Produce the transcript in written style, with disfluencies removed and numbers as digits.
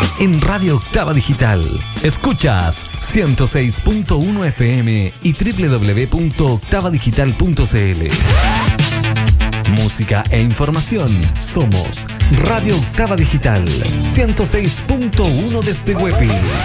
En Radio Octava Digital. Escuchas 106.1 FM y www.octavadigital.cl. Música e información. Somos Radio Octava Digital 106.1 desde Huepi.